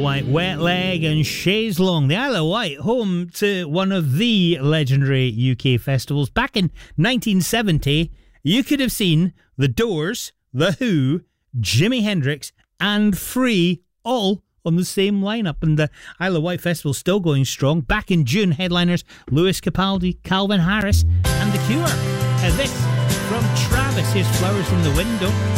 White, Wet Leg and Chaise Longue. The Isle of Wight, home to one of the legendary UK festivals. Back in 1970, you could have seen The Doors, The Who, Jimi Hendrix and Free all on the same lineup. And the Isle of Wight Festival still going strong. Back in June, headliners Lewis Capaldi, Calvin Harris and The Cure. This from Travis, here's Flowers in the Window.